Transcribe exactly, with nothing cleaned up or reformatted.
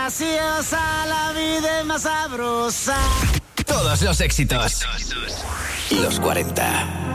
graciosa, la vida es más sabrosa. Todos los éxitos. Los cuarenta.